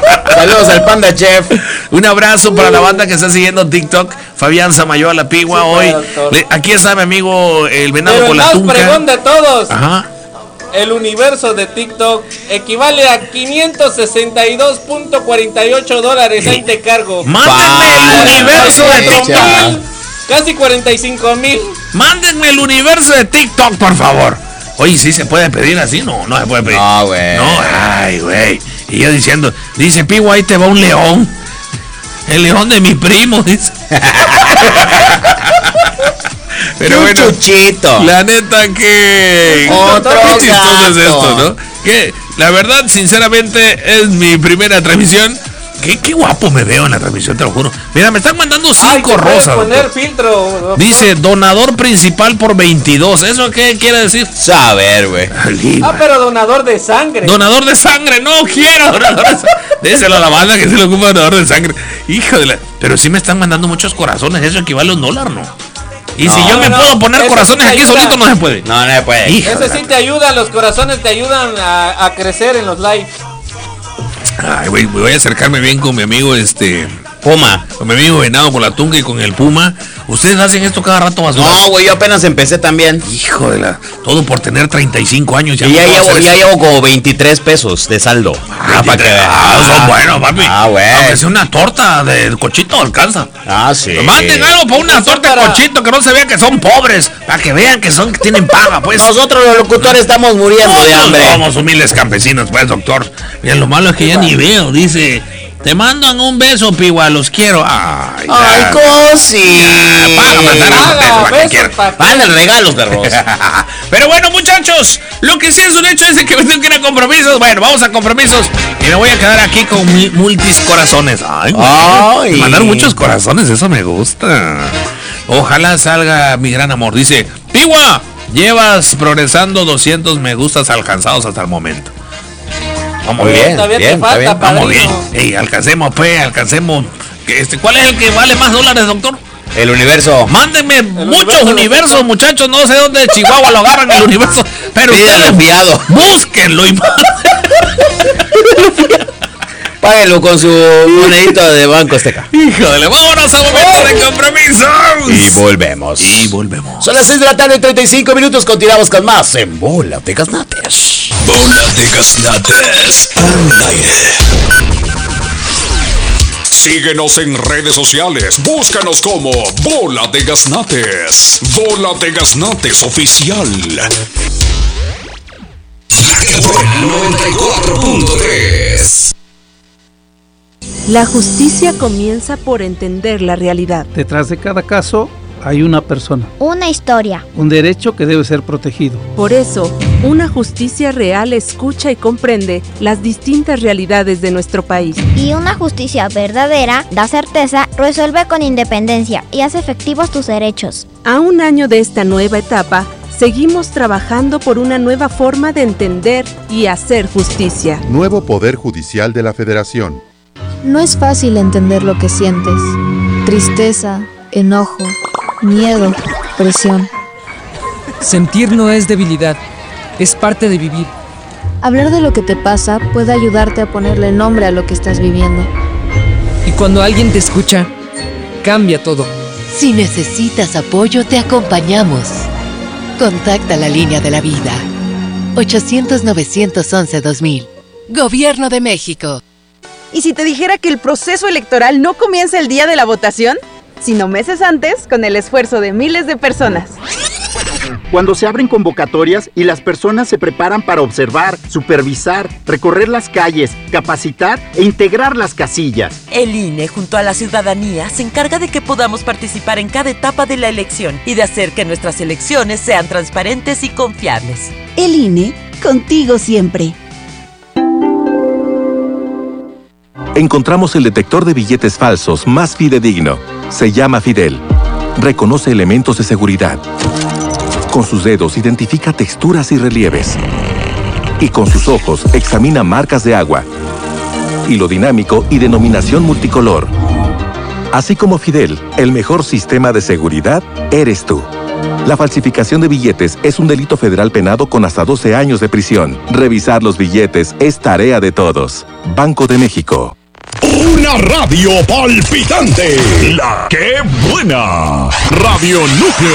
Saludos al Panda Chef. Un abrazo para la banda que está siguiendo TikTok. Fabián Samayoa La Pigua. Sí, hoy aquí está mi amigo el venado con la tunca. El más pregón de todos. Ajá. El universo de TikTok equivale a $562.48. Ahí te cargo. Mándenme el universo de TikTok. Casi 45,000. Mándenme el universo de TikTok, por favor. Oye, ¿sí se puede pedir así? No, no se puede pedir. No, güey. No, ay, güey. Y yo diciendo, dice Pigua, ahí te va un león. El león de mi primo, dice. Pero un bueno, chuchito. La neta que otro qué chistoso es gato. esto, ¿no? Que la verdad, sinceramente, es mi primera transmisión. Qué guapo me veo en la transmisión, te lo juro. Mira, me están mandando 5 rosas. Poner filtro, doctor. Dice, donador principal por 22. ¿Eso qué quiere decir? Saber, güey. Pero donador de sangre. Donador de sangre, no quiero donador de sangre. Déselo a la banda que se lo ocupa donador de sangre. Hijo de la... Pero sí me están mandando muchos corazones. Eso equivale a $1, ¿no? Y no, si yo me puedo poner corazones aquí solito, no se puede. No, no se puede. Ese sí te ayuda, los corazones te ayudan a crecer en los likes. Ay, güey, voy a acercarme bien con mi amigo Puma. Con mi amigo Venado, con la tunca y con el Puma. ¿Ustedes hacen esto cada rato más? No, güey, yo apenas empecé también. Hijo de la... Todo por tener 35 años. Ya llevo como 23 pesos de saldo. Para que... son buenos, papi. Güey. Aunque sea una torta de cochito alcanza. Sí. Manden algo para una torta de cochito, que no se vean que son pobres. Para que vean que tienen paga, pues. Nosotros los locutores estamos muriendo de hambre. Somos humildes campesinos, pues, doctor. Mira, lo malo es que ya ni veo, dice... Te mandan un beso, Pigua, los quiero. Ay, cosi. Manden regalos, perros. Pero bueno, muchachos, lo que sí es un hecho es que me tengo que ir a compromisos. Bueno, vamos a compromisos. Y me voy a quedar aquí con multis corazones. Ay. Mandar muchos corazones, eso me gusta. Ojalá salga mi gran amor. Dice, Pigua, llevas progresando 200 me gustas alcanzados hasta el momento. Vamos bien, vamos bien. Ey, alcancemos. ¿Cuál es el que vale más dólares, doctor? El universo. Mándenme muchos universos, muchachos. No sé dónde de Chihuahua lo agarran el universo. Pero ustedes búsquenlo y páguenlo con su monedito de Banco Azteca. Híjole, vámonos a momento de compromisos. Y volvemos. Son las 6 de la tarde, 35 minutos. Continuamos con más en Bola de Gaznates. Bola de Gaznates al aire. Síguenos en redes sociales. Búscanos como Bola de Gaznates. Bola de Gaznates Oficial. 94.3. La justicia comienza por entender la realidad. Detrás de cada caso hay una persona. Una historia. Un derecho que debe ser protegido. Por eso, una justicia real escucha y comprende las distintas realidades de nuestro país. Y una justicia verdadera da certeza, resuelve con independencia y hace efectivos tus derechos. A un año de esta nueva etapa, seguimos trabajando por una nueva forma de entender y hacer justicia. Nuevo Poder Judicial de la Federación. No es fácil entender lo que sientes. Tristeza, enojo, miedo, presión. Sentir no es debilidad, es parte de vivir. Hablar de lo que te pasa puede ayudarte a ponerle nombre a lo que estás viviendo. Y cuando alguien te escucha, cambia todo. Si necesitas apoyo, te acompañamos. Contacta la línea de la vida. 800-911-2000. Gobierno de México. ¿Y si te dijera que el proceso electoral no comienza el día de la votación, sino meses antes, con el esfuerzo de miles de personas? Cuando se abren convocatorias y las personas se preparan para observar, supervisar, recorrer las calles, capacitar e integrar las casillas. El INE, junto a la ciudadanía, se encarga de que podamos participar en cada etapa de la elección y de hacer que nuestras elecciones sean transparentes y confiables. El INE, contigo siempre. Encontramos el detector de billetes falsos más fidedigno. Se llama Fidel. Reconoce elementos de seguridad. Con sus dedos identifica texturas y relieves. Y con sus ojos examina marcas de agua, hilo dinámico y denominación multicolor. Así como Fidel, el mejor sistema de seguridad eres tú. La falsificación de billetes es un delito federal penado con hasta 12 años de prisión. Revisar los billetes es tarea de todos. Banco de México. Una radio palpitante. La que buena. Radio Núcleo.